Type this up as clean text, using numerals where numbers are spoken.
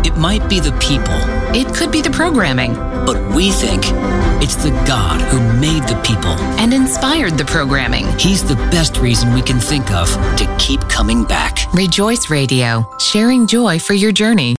It might be the people. It could be the programming. But we think it's the God who made the people and inspired the programming. He's the best reason we can think of to keep coming back. Rejoice Radio, sharing joy for your journey.